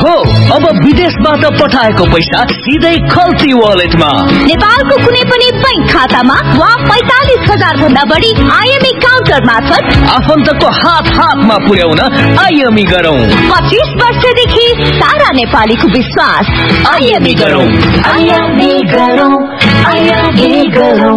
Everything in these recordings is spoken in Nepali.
हो अब विदेशबाट पठाएको पैसा सिधै खल्ती वालेटमा, नेपालको कुनै पनि बैंक खातामा वा 45,000 भन्दा बढी आईएमई काउन्टर मार्फत आफन्तको हातमा पुर्याउन आईएमई गरौँ। 25 वर्षदेखि सारा नेपालीको विश्वास। आईएमई गरौँ, आईएमई गरौँ, आईएमई गरौँ।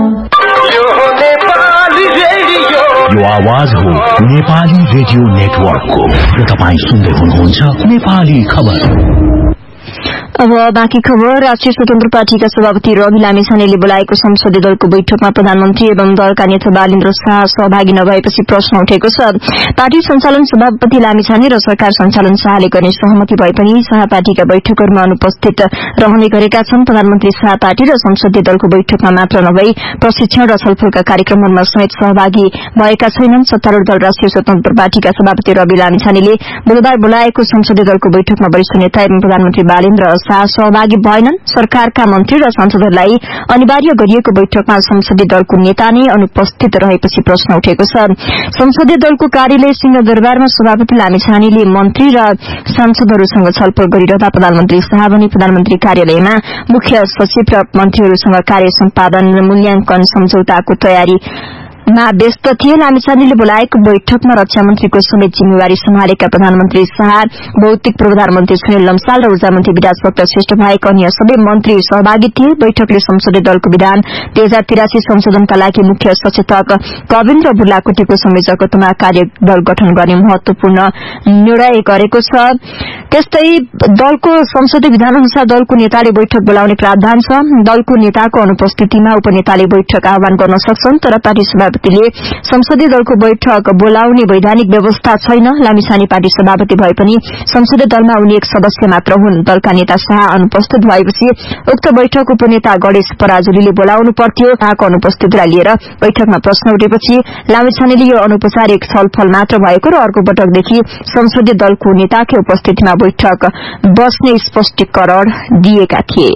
यो आवाज हो नेपाली रेडियो नेटवर्कको र तपाईं सुन्दै हुनुहुन्छ नेपाली खबर। अब बाँकी खबर। राष्ट्रिय स्वतन्त्र पार्टीका सभापति रवि लामिछानेले बोलाएको संसदीय दलको बैठकमा प्रधानमन्त्री एवं दलका नेता बालेन्द्र शाह सहभागी नभएपछि प्रश्न उठेको छ। पार्टी सञ्चालन सभापति लामिछाने र सरकार सञ्चालन शाहले गर्ने सहमति भए पनि शाह पार्टीका बैठकहरूमा अनुपस्थित रहने गरेका छन्। प्रधानमन्त्री शाह पार्टी र संसदीय दलको बैठकमा मात्र नभई प्रशिक्षण र छलफलका कार्यक्रमहरूमा समेत सहभागी भएका छैनन्। सत्तारूढ़ दल राष्ट्रिय स्वतन्त्र पार्टीका सभापति रवि लामिछानेले बुधबार बोलाएको संसदीय दलको बैठकमा वरिष्ठ नेता एवं प्रधानमन्त्री बालेन्द्र शाह सहभागी भएनन्। सरकारका मन्त्री र सांसदहरूलाई अनिवार्य गरिएको बैठकमा संसदीय दलको नेता नै अनुपस्थित रहेपछि प्रश्न उठेको छ। संसदीय दलको कार्यालय सिंहदरबारमा सभापति लामिछानेले मन्त्री र सांसदहरूसँग छलफल गरिरहँदा प्रधानमन्त्री शाह भने प्रधानमन्त्री कार्यालयमा मुख्य सचिव र मन्त्रीहरूसँग कार्य सम्पादन मूल्याङ्कन सम्झौताको तयारी व्यस्त थिए। लामिछानेले बोलाएको बैठकमा रक्षा मन्त्रीको समेत जिम्मेवारी सम्हालेका प्रधानमन्त्री शाह, भौतिक पूर्वाधार मन्त्री सुनिल लम्साल र ऊर्जा मन्त्री विराजभक्त श्रेष्ठ बाहेक अन्य सबै मन्त्री सहभागी थिए। बैठकले संसदीय दलको विधान 2083 संशोधनका लागि मुख्य सचेतक कविन्द्र बुर्लाकोटीको संयोजकत्वमा कार्यदल गठन गर्ने महत्वपूर्ण निर्णय गरेको छ। त्यस्तै दलको संसदीय विधान अनुसार दलको नेताले बैठक बोलाउने प्रावधान छ। दलको नेताको अनुपस्थितिमा उपनेताले बैठक आह्वान गर्न सक्छन्, तर पार्टी सभापतिले संसदीय दलको बैठक बोलाउने वैधानिक व्यवस्था छैन। लामिछाने पार्टी सभापति भए पनि संसदीय दलमा उनी एक सदस्य मात्र हुन्। दलका नेता शाह अनुपस्थित भएपछि उक्त बैठक उपनेता गणेश पराजुलीले बोलाउनु पर्थ्यो। शाहको अनुपस्थितिलाई लिएर बैठकमा प्रश्न उठेपछि लामिछानेले यो अनौपचारिक छलफल मात्र भएको र अर्को पटकदेखि संसदीय दलको नेताकै उपस्थितिमा बैठक बस्ने स्पष्टीकरण दिएका थिए।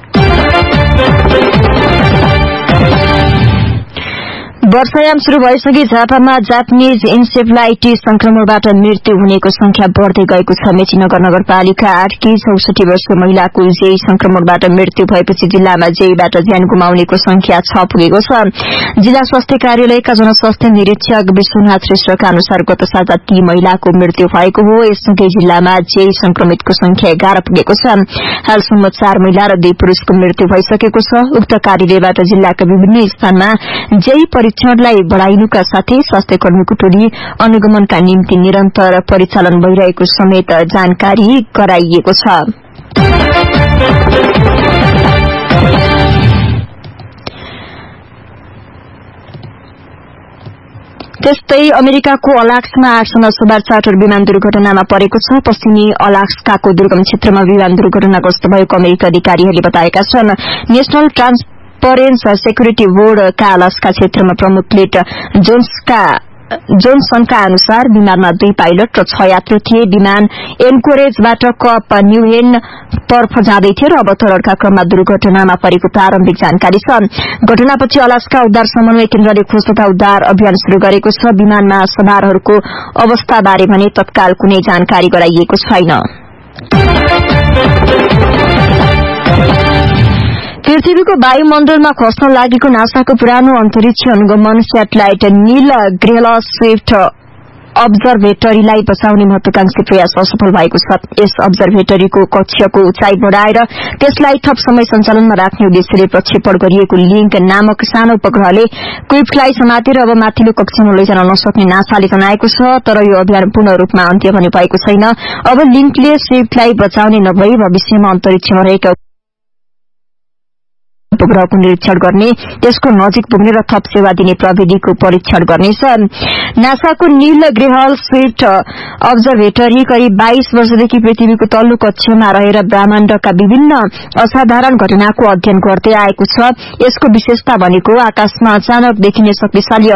वर्षायाम शुरू भएसँगै झापामा जापानीज इन्सेफ्लाइटिस संक्रमणबाट मृत्यु हुनेको संख्या बढ़दै गएको छ। मेचीनगर नगरपालिका 8 की 64 वर्षीय महिलाको जेई संक्रमणबाट मृत्यु भएपछि जिल्लामा जेईबाट ज्यान गुमाउनेको संख्या 6 पुगेको छ। जिल्ला स्वास्थ्य कार्यालयका जनस्वास्थ्य निरीक्षक विश्वनाथ श्रेष्ठका अनुसार गत साता ती महिलाको मृत्यु भएको हो। यससँगै जिल्लामा जेई संक्रमितको संख्या 11 पुगेको छ। हालसम्म 4 महिला र 2 पुरूषको मृत्यु भइसकेको छ। उक्त कार्यालयबाट जिल्लाका विभिन्न स्थानमा जेई परीक्षणलाई बढ़ाइनुका साथै स्वास्थ्य कर्मीको टोली अनुगमनका निम्ति निरन्तर परिचालन भइरहेको समेत जानकारी गराइएको छ। त्यस्तै अमेरिकाको अलास्कामा 8 जना सवार चार्टर विमान दुर्घटनामा परेको छ। पश्चिमी अलास्काको दुर्गम क्षेत्रमा विमान दुर्घटनाग्रस्त भएको अमेरिकी अधिकारीहरूले बताएका छन्। नेशनल ट्रान्सपरेन्स सेक्युरिटी बोर्डका अलास्का क्षेत्रमा प्रमुख लेट जोन्सनका अनुसार विमानमा 2 पाइलट र 6 यात्रु थिए। विमान एन्कोरेजबाट कप न्यूहेन तर्फ जाँदै थियो र अवतरणका क्रममा दुर्घटनामा परेको प्रारम्भिक जानकारी छ। घटनापछि अलास्का उद्धार समन्वय केन्द्रले खोज तथा उद्धार अभियान शुरू गरेको छ। विमानमा सवारहरूको अवस्थाबारे भने तत्काल कुनै जानकारी गराइएको छैन। पृथ्वीको वायुमण्डलमा खस्न लागेको नासाको पुरानो अन्तरिक्ष अनुगमन स्याटेलाइट नील ग्रेहल स्विफ्ट अब्जर्भेटरीलाई बचाउने महत्वाकांक्षी प्रयास असफल भएको छ। यस अब्जर्भेटरीको कक्षको उचाइ बढ़ाएर त्यसलाई थप समय सञ्चालनमा राख्ने उद्देश्यले प्रक्षेपण गरिएको लिंक नामक सानो उपग्रहले क्विफ्टलाई समातेर अब माथिल्लो कक्षामा लैजान नसक्ने नासाले जनाएको छ। तर यो अभियान पूर्ण रूपमा अन्त्य पनि भएको छैन। अब लिंकले स्विफ्टलाई बचाउने नभई भविष्यमा अन्तरिक्षमा रहेका उपग्रहको निरीक्षण गर्ने, त्यसको नजिक पुग्ने र थप सेवा दिने प्रविधिको परीक्षण गर्नेछ। नासाको नील ग्रेहल स्विफ्ट अब्जर्भेटरी करिब 22 वर्षदेखि पृथ्वीको तल्लो कक्षमा रहेर ब्रह्माण्डका विभिन्न असाधारण घटनाको अध्ययन गर्दै आएको छ। यसको विशेषता भनेको आकाशमा अचानक देखिने शक्तिशाली